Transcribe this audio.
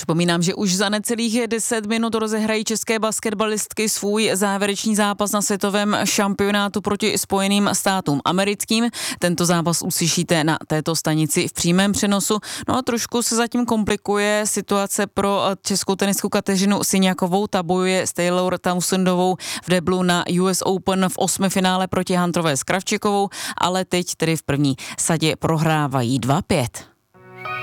Připomínám, že už za necelých 10 minut rozehrají české basketbalistky svůj závěrečný zápas na světovém šampionátu proti Spojeným státům americkým. Tento zápas uslyšíte na této stanici v přímém přenosu. No a trošku se zatím komplikuje situace pro českou tenistku Kateřinu Syňakovou. Ta bojuje s Taylor Townsendovou v deblu na US Open v 8. finále proti Hunterové s Kravčikovou, ale teď tedy v první sadě prohrávají 2-5.